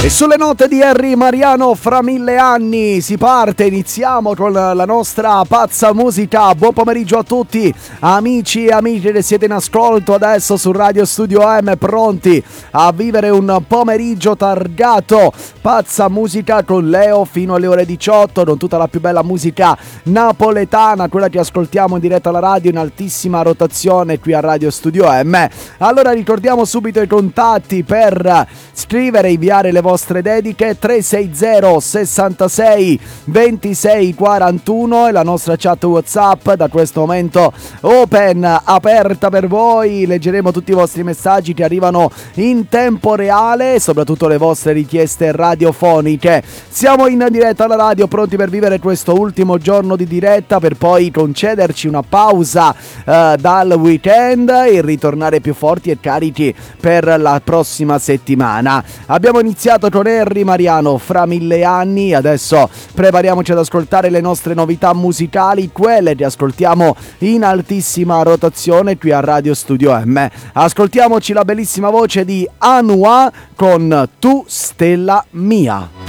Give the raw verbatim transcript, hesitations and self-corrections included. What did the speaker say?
E sulle note di Harry Mariano, fra mille anni si parte, iniziamo con la nostra pazza musica. Buon pomeriggio a tutti amici e amiche che siete in ascolto adesso su Radio Studio M, pronti a vivere un pomeriggio targato pazza musica con Leo fino alle ore diciotto, con tutta la più bella musica napoletana, quella che ascoltiamo in diretta alla radio in altissima rotazione qui a Radio Studio M. Allora ricordiamo subito i contatti per scrivere e inviare le vostre dediche: tre sei zero sessantasei ventisei quarantuno e la nostra chat WhatsApp da questo momento open, aperta per voi. Leggeremo tutti i vostri messaggi che arrivano in tempo reale e soprattutto le vostre richieste radiofoniche. Siamo in diretta alla radio, pronti per vivere questo ultimo giorno di diretta per poi concederci una pausa eh, dal weekend e ritornare più forti e carichi per la prossima settimana. Abbiamo iniziato con Harry Mariano, fra mille anni. Adesso prepariamoci ad ascoltare le nostre novità musicali, quelle che ascoltiamo in altissima rotazione qui a Radio Studio M. Ascoltiamoci la bellissima voce di Anua con Tu Stella Mia.